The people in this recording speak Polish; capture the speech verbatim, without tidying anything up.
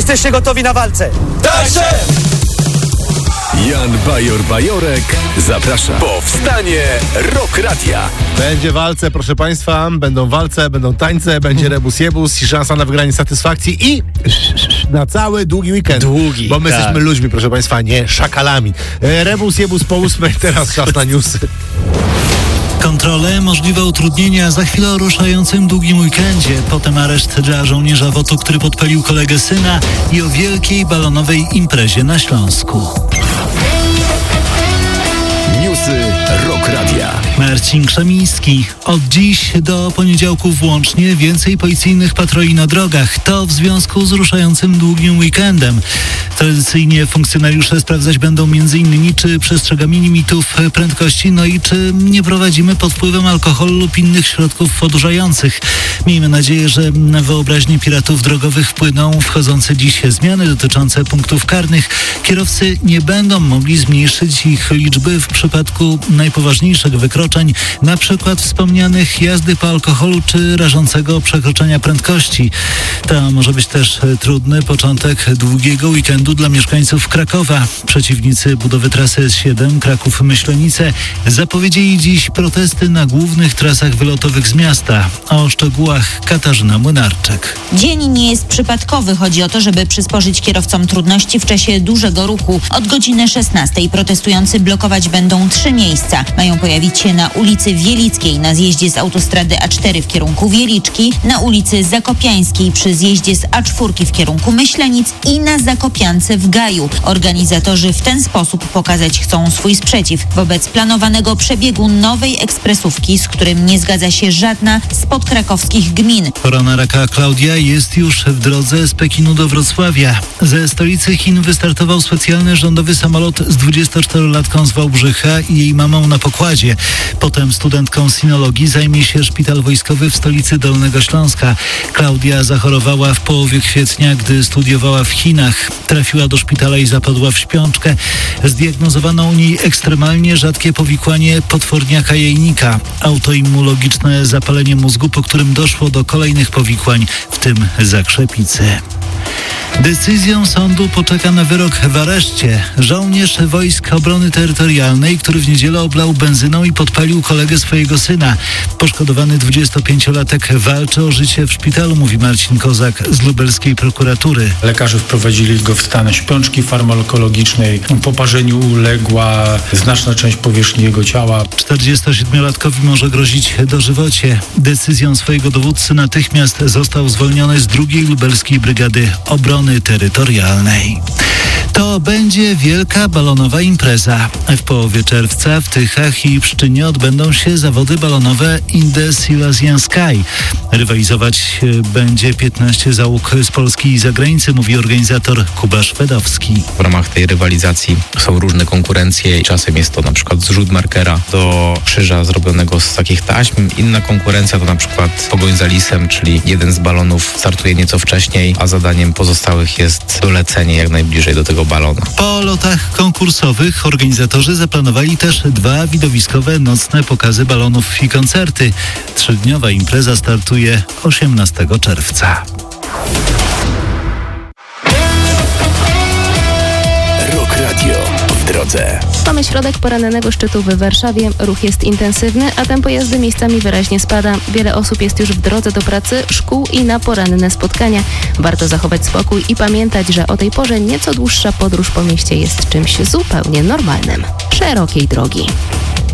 jesteście gotowi na walce? Tak, szef! Jan Bajor-Bajorek zaprasza. Powstanie Rock Radia. Będzie walce, proszę Państwa, będą walce, będą tańce, będzie rebus-jebus i szansa na wygranie satysfakcji i na cały długi weekend. Długi, Bo my tak. jesteśmy ludźmi, proszę Państwa, nie szakalami. E, Rebus-jebus po ósmej, teraz czas na newsy. Kontrole, możliwe utrudnienia za chwilę o ruszającym długim weekendzie. Potem areszt dla żołnierza W O T-u, który podpalił kolegę syna i o wielkiej balonowej imprezie na Śląsku. Newsy Rock Radia. Marcin Krzemiński. Od dziś do poniedziałku włącznie więcej policyjnych patroli na drogach. To w związku z ruszającym długim weekendem. Tradycyjnie funkcjonariusze sprawdzać będą m.in. czy przestrzegamy limitów prędkości, no i czy nie prowadzimy pod wpływem alkoholu lub innych środków odurzających. Miejmy nadzieję, że na wyobraźnię piratów drogowych wpłyną wchodzące dziś zmiany dotyczące punktów karnych. Kierowcy nie będą mogli zmniejszyć ich liczby w przypadku najpoważniejszych wykroczeń, na przykład wspomnianych jazdy po alkoholu czy rażącego przekroczenia prędkości. To może być też trudny początek długiego weekendu dla mieszkańców Krakowa. Przeciwnicy budowy trasy S siedem Kraków-Myślenice zapowiedzieli dziś protesty na głównych trasach wylotowych z miasta. O szczegółach Katarzyna Młynarczyk. Dzień nie jest przypadkowy. Chodzi o to, żeby przysporzyć kierowcom trudności w czasie dużego ruchu. Od godziny szesnastej protestujący blokować będą trzy miejsca. Mają pojawić się na ulicy Wielickiej na zjeździe z autostrady A cztery w kierunku Wieliczki, na ulicy Zakopiańskiej przy zjeździe z A cztery w kierunku Myślenic i na Zakopiance w Gaju. Organizatorzy w ten sposób pokazać chcą swój sprzeciw wobec planowanego przebiegu nowej ekspresówki, z którym nie zgadza się żadna z podkrakowskich gmin. Pora na raka Klaudia jest już w drodze z Pekinu do Wrocławia. Ze stolicy Chin wystartował specjalny rządowy samolot z dwudziestoczterolatką z Wałbrzycha i jej mamą na pokładzie. Potem studentką sinologii zajmie się szpital wojskowy w stolicy Dolnego Śląska. Klaudia zachorowała w połowie kwietnia, gdy studiowała w Chinach. Trafiła do szpitala i zapadła w śpiączkę. Zdiagnozowano u niej ekstremalnie rzadkie powikłanie potworniaka jajnika. Autoimmunologiczne zapalenie mózgu, po którym doszło do kolejnych powikłań, w tym zakrzepicy. Decyzją sądu poczeka na wyrok w areszcie. Żołnierz Wojsk Obrony Terytorialnej, który w niedzielę oblał benzyną i podpalił kolegę swojego syna. Poszkodowany dwudziestopięciolatek walczy o życie w szpitalu, mówi Marcin Kozak z lubelskiej prokuratury. Lekarze wprowadzili go w stan śpiączki farmakologicznej. Poparzeniu uległa znaczna część powierzchni jego ciała. czterdziestosiedmiolatkowi może grozić dożywocie. Decyzją swojego dowódcy natychmiast został zwolniony z drugiej lubelskiej brygady obrony terytorialnej. To będzie wielka balonowa impreza. W połowie czerwca w Tychach i Pszczynie odbędą się zawody balonowe In the Silesian Sky. Rywalizować będzie piętnaście załóg z Polski i zagranicy, mówi organizator Kuba Szwedowski. W ramach tej rywalizacji są różne konkurencje. Czasem jest to na przykład zrzut markera do krzyża zrobionego z takich taśm. Inna konkurencja to na przykład pogoń za lisem, czyli jeden z balonów startuje nieco wcześniej, a zadaniem pozostałych jest dolecenie jak najbliżej do tego balona. Po lotach konkursowych organizatorzy zaplanowali też dwa widowiskowe nocne pokazy balonów i koncerty. Trzydniowa impreza startuje osiemnastego czerwca. Rock Radio w drodze. Mamy środek porannego szczytu w Warszawie. Ruch jest intensywny, a tempo jazdy miejscami wyraźnie spada. Wiele osób jest już w drodze do pracy, szkół i na poranne spotkania. Warto zachować spokój i pamiętać, że o tej porze nieco dłuższa podróż po mieście jest czymś zupełnie normalnym. Szerokiej drogi.